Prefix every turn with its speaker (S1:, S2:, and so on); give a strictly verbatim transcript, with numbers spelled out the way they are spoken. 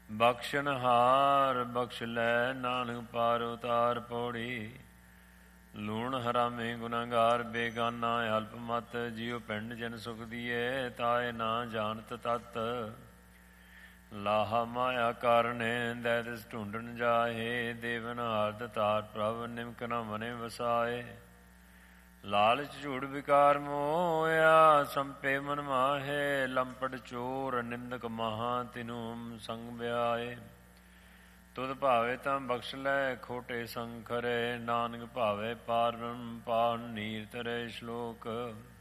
S1: ਬਖਸ਼ਨਹਾਰ ਬਖਸ਼ ਲੈ ਨਾਨਕ ਪਾਰ ਉਤਾਰ ਪੌੜੀ। ਲੂਣ ਹਰਾਮੇ ਗੁਨਾਹਗਾਰ ਬੇਗਾਨਾ ਅਲਪ ਮਤ। ਜਿਉ ਪਿੰਡ ਜਨ ਸੁਖ ਦੀਏ ਤਾਏ ਨਾ ਜਾਣਤ ਤਤ। ਲਾਹਾ ਮਾਇਆ ਕਾਰਣੇ ਦੈ ਦਿਸ ਢੂੰਡਣ ਜਾਹੇ। ਦੇਵਨ ਹਾਰਦ ਤਾਰ ਪ੍ਰਭ ਨਿਮਕ ਨ ਮਨੇ ਵਸਾਏ। ਲਾਲਚ ਝੂੜ ਵਿਕਾਰ ਮੋਇਆ ਸੰਪੇ ਮਨ ਮਾਹੇ। ਲੰਪਟ ਚੋਰ ਨਿੰਦਕ ਮਹਾ ਤਿਨੂ ਸੰਗ ਬਿਆਏ। ਤੁਧ ਭਾਵੇ ਤਾਂ ਬਖਸ਼ ਲੈ ਖੋਟੇ ਸੰਗ ਖਰੇ। ਨਾਨਕ ਭਾਵੇ ਪਾਰ ਬ੍ਰਹਮ ਪਾਵਨ ਨੀਰ ਤਰੇ। ਸ਼ਲੋਕ